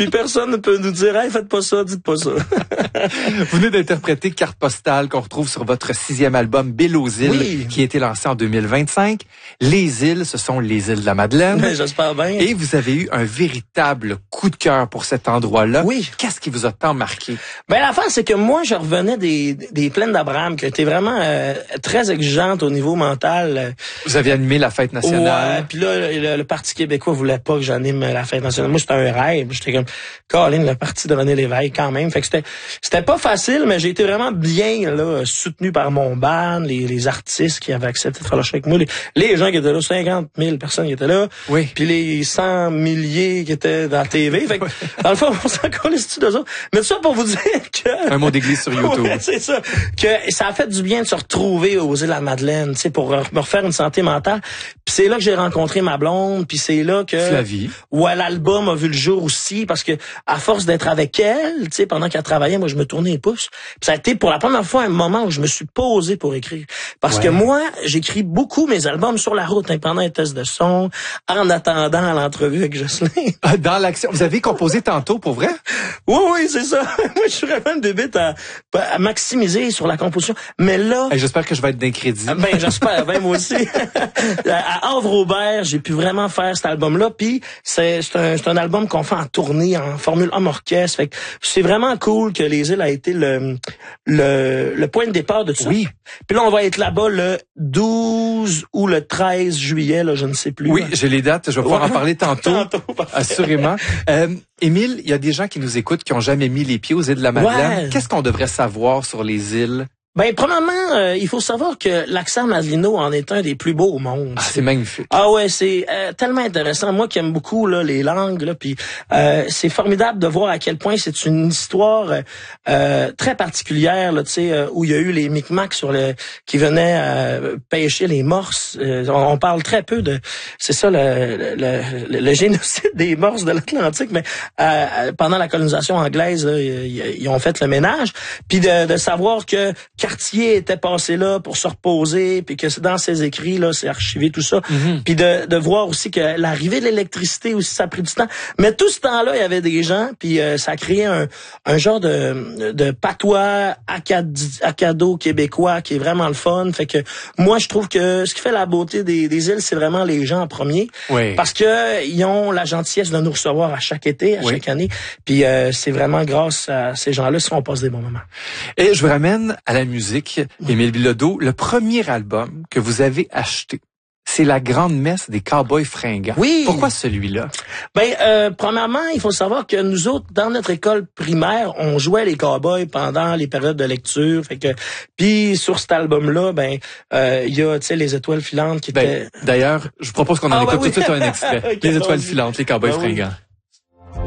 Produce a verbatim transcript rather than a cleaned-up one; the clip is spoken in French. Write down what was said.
Puis personne ne peut nous dire, hey, faites pas ça, dites pas ça. Vous venez d'interpréter Carte postale qu'on retrouve sur votre sixième album Bill aux îles, oui. qui a été lancé en deux mille vingt-cinq. Les îles, ce sont les îles de la Madeleine. Ben, j'espère bien. Et vous avez eu un véritable coup de cœur pour cet endroit-là. Oui. Qu'est-ce qui vous a tant marqué? Ben l'affaire, c'est que moi, je revenais des, des plaines d'Abraham, qui étaient vraiment euh, très exigeantes au niveau mental. Vous avez animé la fête nationale. Ouais, puis là, le, le Parti québécois voulait pas que j'anime la fête nationale. Moi, c'était un rêve. J'étais comme, Colin, le parti de René Lévesque quand même. Fait que c'était, c'était pas facile, mais j'ai été vraiment bien là, soutenu par mon band, les, les artistes qui avaient accepté de faire le show avec moi, les, les gens qui étaient là, cinquante mille personnes qui étaient là, oui. puis les cent milliers qui étaient dans la T V. Fait que, dans le fond, on s'en connaissait d'eux autres. Mais tout ça pour vous dire que... Un mot d'église sur YouTube. Ouais, c'est ça. Que ça a fait du bien de se retrouver aux îles de la Madeleine, tu sais, pour me refaire une santé mentale. Puis c'est là que j'ai rencontré ma blonde, puis c'est là que... Flavie. Ouais, l'album a vu le jour aussi, parce que à force d'être avec elle, tu sais, pendant qu'elle travaillait, moi, je me tournais les pouces. Puis ça a été pour la première fois un moment où je me suis posé pour écrire. Parce ouais. que moi, j'écris beaucoup mes albums sur la route, hein, pendant les tests de son, en attendant l'entrevue avec Jocelyn. Dans l'action. Vous avez composé tantôt, pour vrai? Oui, oui, c'est ça. Moi, je suis vraiment une bébête à, à maximiser sur la composition. Mais là... Hey, j'espère que je vais être d'un crédit. Ben, j'espère, ben, moi aussi. À Havre-Aubert, j'ai pu vraiment faire cet album-là. Puis, c'est, c'est, un, c'est un album qu'on fait en tournée, en formule homme orchestre. Fait que c'est vraiment cool que Les Îles a été le, le, le point de départ de tout ça. Oui. Puis là, on va être là-bas le douze ou le treize juillet, là, je ne sais plus. Oui, j'ai les dates. Je vais pouvoir ouais. en parler tantôt. tantôt assurément. Euh, Émile, il y a des gens qui nous écoutent qui ont jamais mis les pieds aux îles de la Madeleine. Ouais. Qu'est-ce qu'on devrait savoir sur les îles? Ben, premièrement, euh, il faut savoir que l'accent Madelino en est un des plus beaux au monde. Ah, c'est magnifique. Ah ouais, c'est euh, tellement intéressant. Moi qui aime beaucoup là les langues, là, puis euh, c'est formidable de voir à quel point c'est une histoire euh, très particulière, là, tu sais, euh, où il y a eu les Micmacs sur le qui venaient euh, pêcher les morses. Euh, on, on parle très peu de, c'est ça le, le, le, le génocide des morses de l'Atlantique, mais euh, pendant la colonisation anglaise, là, ils, ils ont fait le ménage, puis de, de savoir que Cartier était passé là pour se reposer, puis que dans ses écrits là, c'est archivé tout ça, mm-hmm. puis de, de voir aussi que l'arrivée de l'électricité aussi ça a pris du temps. Mais tout ce temps-là, il y avait des gens, puis euh, ça a créé un, un genre de, de patois acadi, acado québécois qui est vraiment le fun. Fait que moi, je trouve que ce qui fait la beauté des, des îles, c'est vraiment les gens en premier, oui. parce que ils ont la gentillesse de nous recevoir à chaque été, à oui. chaque année. Puis euh, c'est vraiment grâce à ces gens-là qu'on passe des bons moments. Et je vous ramène à la musique, Émile Bilodeau, le premier album que vous avez acheté, c'est La Grande Messe des Cowboys fringants. Oui. Pourquoi celui-là? Ben, euh, premièrement, il faut savoir que nous autres, dans notre école primaire, on jouait les cowboys pendant les périodes de lecture. Fait que, puis sur cet album-là, ben, euh, il y a, tu sais, les étoiles filantes qui ben, étaient. D'ailleurs, je propose qu'on en ah, écoute ben oui. tout de suite un extrait. Okay, les étoiles filantes, les Cowboys ben fringants. Oui.